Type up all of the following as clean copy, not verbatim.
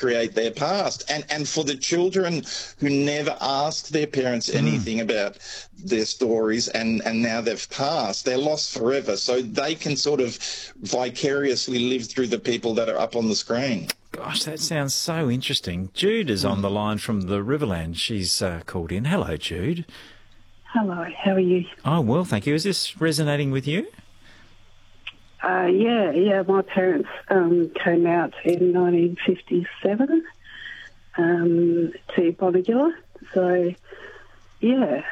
recreate their past. And for the children who never asked their parents anything about their stories and now they've passed, they're lost forever. So they can sort of vicariously live through the people that are up on the screen. Gosh, that sounds so interesting. Jude is on the line from the Riverland. She's called in. Hello, Jude. Hello, how are you? Oh, well, thank you. Is this resonating with you? Yeah. My parents came out in 1957 to Bonegilla. So, yeah,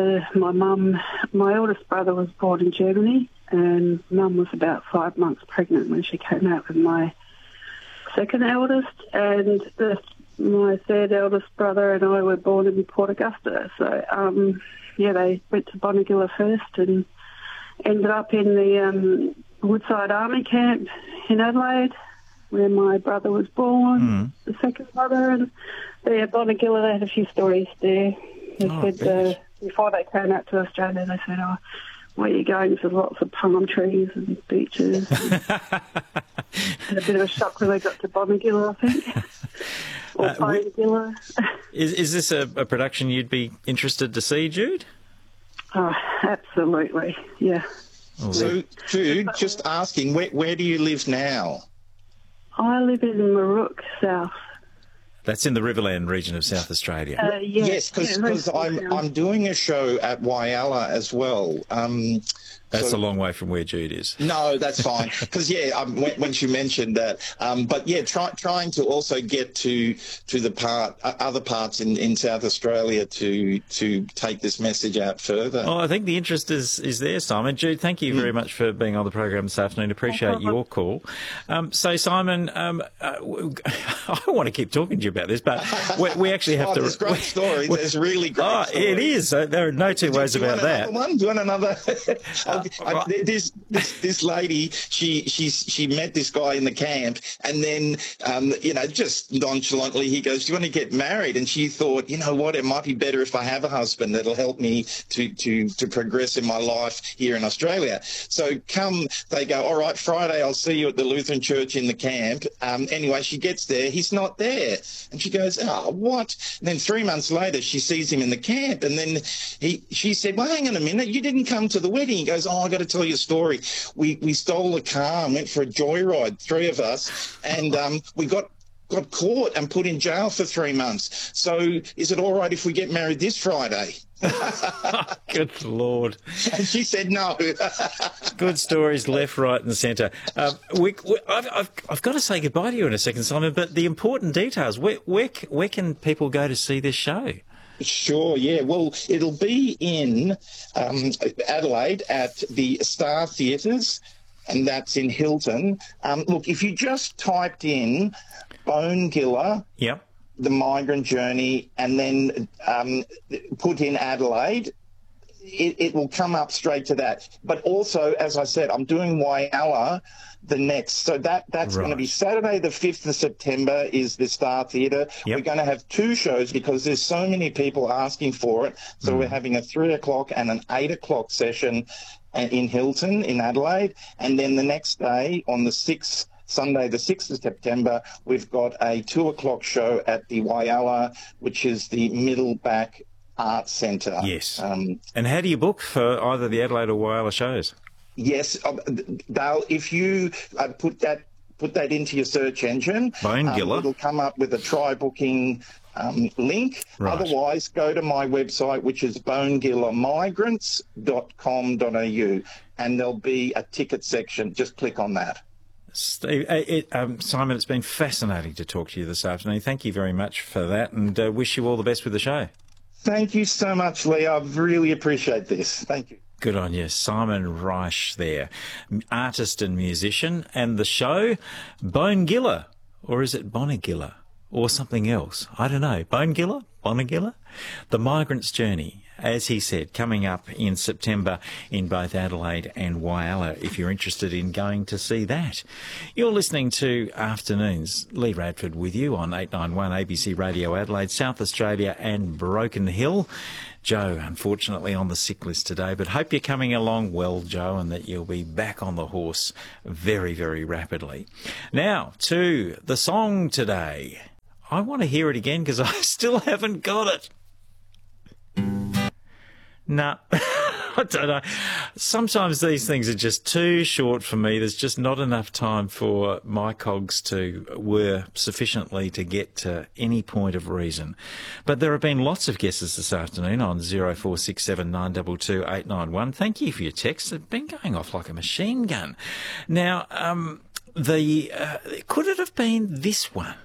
my eldest brother was born in Germany, and Mum was about 5 months pregnant when she came out with my second eldest, and my third eldest brother and I were born in Port Augusta. So, they went to Bonegilla first and ended up in the Woodside Army Camp in Adelaide, where my brother was born, the second brother, and there, Bonegilla, they had a few stories there. They said, before they came out to Australia, they said, where are you going? There's lots of palm trees and beaches. And had a bit of a shock when they got to Bonegilla, I think. Or Bonegilla. Is this a production you'd be interested to see, Jude? Oh, absolutely, yeah. So, Jude, just asking, where do you live now? I live in Marook, South. That's in the Riverland region of South Australia. Yes, because I'm doing a show at Whyalla as well. That's a long way from where Jude is. No, that's fine. Because, when she mentioned that. But, yeah, trying to also get to the other parts in South Australia to take this message out further. Well, I think the interest is there, Simon. Jude, thank you very much for being on the program this afternoon. Appreciate your call. So, Simon, I want to keep talking to you about this, but we actually have to... There's great stories. There's really great stories. It is. There are no two ways about that. Do you want another? This lady, she met this guy in the camp, and then just nonchalantly he goes, "Do you want to get married?" And she thought, you know what, it might be better if I have a husband that'll help me to progress in my life here in Australia. So they go, all right, Friday I'll see you at the Lutheran church in the camp. Anyway, she gets there, he's not there, and she goes, oh, what? And then 3 months later she sees him in the camp, and then she said, well, hang on a minute, you didn't come to the wedding. He goes, oh, I got to tell you a story. We stole a car and went for a joyride, 3 of us, and we got caught and put in jail for 3 months. So is it all right if we get married this Friday? Good Lord. And she said no. Good stories left, right and centre. I've got to say goodbye to you in a second, Simon, but the important details, where can people go to see this show? Sure, yeah. Well, it'll be in Adelaide at the Star Theatres, and that's in Hilton. Look, if you just typed in Bonegilla, the migrant journey, and then put in Adelaide, it will come up straight to that. But also, as I said, I'm doing Whyalla the next. So that's going to be Saturday the 5th of September is the Star Theatre. We're going to have 2 shows because there's so many people asking for it. So we're having a 3 o'clock and an 8 o'clock session in Hilton in Adelaide. And then the next day on the 6th, Sunday the 6th of September, we've got a 2 o'clock show at the Whyalla, which is the Middleback Arts Centre. Yes. And how do you book for either the Adelaide or Whyalla shows? Yes, Dale, if you put that into your search engine, Bonegilla, it'll come up with a try booking link. Right. Otherwise, go to my website, which is bonegillamigrants.com.au, and there'll be a ticket section. Just click on that. Steve, Simon, it's been fascinating to talk to you this afternoon. Thank you very much for that, and wish you all the best with the show. Thank you so much, Lee. I really appreciate this. Thank you. Good on you. Simon Reich there, artist and musician. And the show, Bonegilla, or is it Bonegilla, or something else? I don't know. Bonegilla? Bonegilla? The Migrant's Journey, as he said, coming up in September in both Adelaide and Whyalla, if you're interested in going to see that. You're listening to Afternoons. Lee Radford with you on 891 ABC Radio Adelaide, South Australia and Broken Hill. Joe, unfortunately, on the sick list today, but hope you're coming along well, Joe, and that you'll be back on the horse very, very rapidly. Now, to the song today. I want to hear it again because I still haven't got it. No, I don't know. Sometimes these things are just too short for me. There's just not enough time for my cogs to whir sufficiently to get to any point of reason. But there have been lots of guesses this afternoon on 0467 922 891. Thank you for your texts. They've been going off like a machine gun. Now, could it have been this one?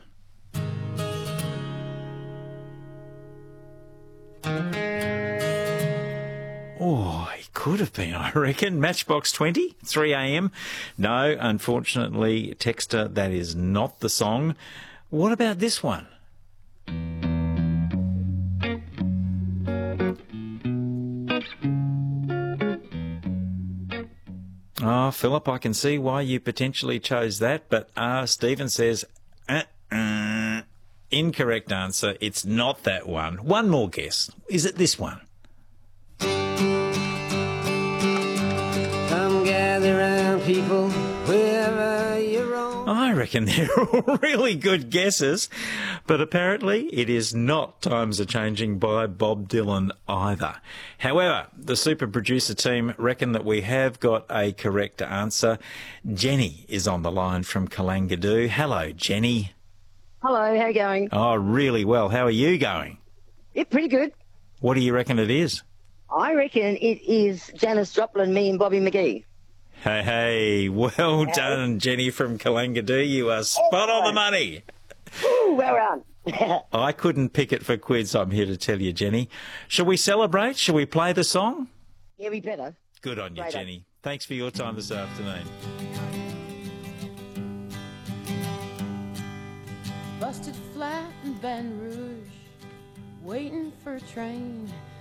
Oh, it could have been, I reckon. Matchbox 20, 3 a.m. No, unfortunately, texter, that is not the song. What about this one? Oh, Philip, I can see why you potentially chose that, but Stephen says, incorrect answer. It's not that one. One more guess. Is it this one? Come gather round, people, wherever you roam. I reckon they're all really good guesses, but apparently it is not Times Are Changing by Bob Dylan either. However, the super producer team reckon that we have got a correct answer. Jenny is on the line from Kalangadoo. Hello, Jenny. Hello, how you going? Oh, really well. How are you going? Yeah, pretty good. What do you reckon it is? I reckon it is Janis Joplin, me and Bobby McGee. Hey, well done, Jenny from Kalangadoo. You are spot on the money. Ooh, well done. I couldn't pick it for quids, I'm here to tell you, Jenny. Shall we celebrate? Shall we play the song? Yeah, we better. Good on you, Later. Jenny. Thanks for your time this afternoon. Busted flat in Baton Rouge, waiting for a train.